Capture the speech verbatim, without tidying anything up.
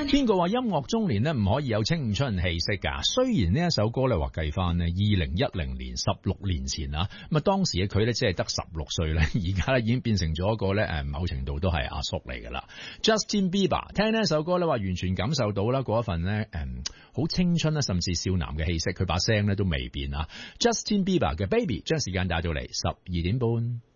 邊個話音樂中年咧唔可以有青春氣息㗎？雖然呢一首歌咧話計翻呢，二零一零年十六年前啊，咁啊當時嘅佢咧只係得十六歲咧，而家咧已經變成咗一個咧誒某程度都係阿叔嚟㗎啦。Justin Bieber 聽呢一首歌咧話完全感受到啦嗰一份咧誒好青春啦，甚至少男嘅氣息，佢把聲咧都未變啊。Justin Bieber 嘅 Baby 將時間帶到嚟十二點半。